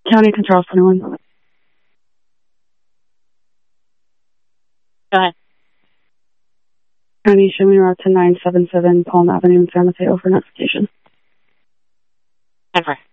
County Control 21. Go ahead. County, show me route to 977 Palm Avenue in San Mateo for notification. Denver.